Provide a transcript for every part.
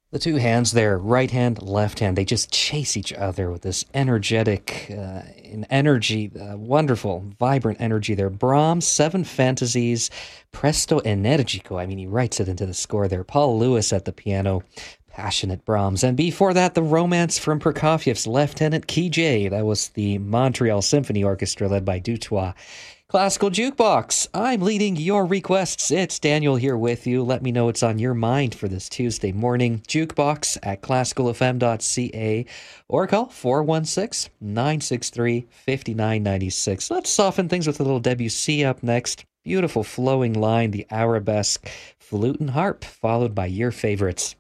The two hands there, right hand, left hand, they just chase each other with this energetic energy, wonderful, vibrant energy there. Brahms, Seven Fantasies, Presto Energico. I mean, he writes it into the score there. Paul Lewis at the piano, passionate Brahms. And before that, the Romance from Prokofiev's Lieutenant Kijé. That was the Montreal Symphony Orchestra led by Dutoit. Classical Jukebox. I'm leading your requests. It's Daniel here with you. Let me know what's on your mind for this Tuesday morning. Jukebox at classicalfm.ca or call 416-963-5996. Let's soften things with a little Debussy up next. Beautiful flowing line, the arabesque flute and harp, followed by your favorites.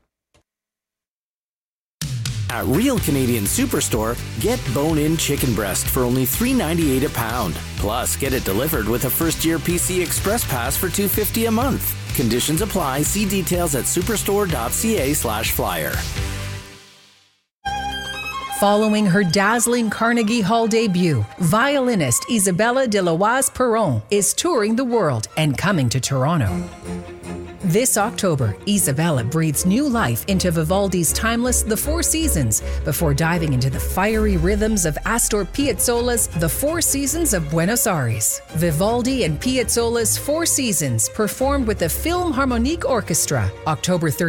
At Real Canadian Superstore, get bone-in chicken breast for only $3.98 a pound. Plus, get it delivered with a first-year PC Express Pass for $2.50 a month. Conditions apply. See details at superstore.ca/flyer. Following her dazzling Carnegie Hall debut, violinist Isabella de Loise Perron is touring the world and coming to Toronto. This October, Isabella breathes new life into Vivaldi's timeless The Four Seasons before diving into the fiery rhythms of Astor Piazzolla's The Four Seasons of Buenos Aires. Vivaldi and Piazzolla's Four Seasons performed with the Philharmonic Orchestra, October 13th.